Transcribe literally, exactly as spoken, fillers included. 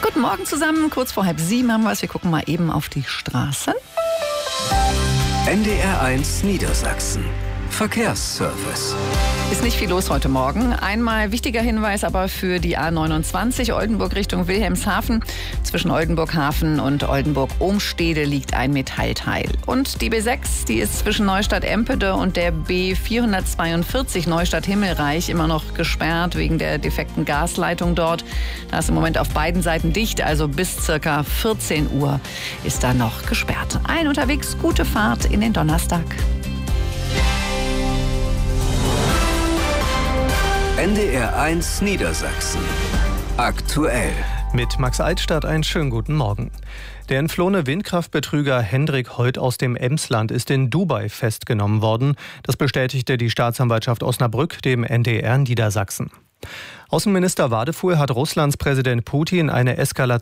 Guten Morgen zusammen, kurz vor halb sieben haben wir es. Wir gucken mal eben auf die Straßen. N D R eins Niedersachsen. Verkehrsservice. Ist nicht viel los heute Morgen. Einmal wichtiger Hinweis aber für die A neunundzwanzig Oldenburg Richtung Wilhelmshaven. Zwischen Oldenburg-Hafen und Oldenburg-Ohnstede liegt ein Metallteil. Und die B sechs, die ist zwischen Neustadt-Empede und der B vierhundertzweiundvierzig Neustadt-Himmelreich immer noch gesperrt wegen der defekten Gasleitung dort. Da ist im Moment auf beiden Seiten dicht, also bis circa vierzehn Uhr ist da noch gesperrt. Ein unterwegs, gute Fahrt in den Donnerstag. N D R eins Niedersachsen. Aktuell. Mit Max Altstadt einen schönen guten Morgen. Der entflohene Windkraftbetrüger Hendrik Hoyt aus dem Emsland ist in Dubai festgenommen worden. Das bestätigte die Staatsanwaltschaft Osnabrück dem N D R Niedersachsen. Außenminister Wadefuhl hat Russlands Präsident Putin eine Eskalation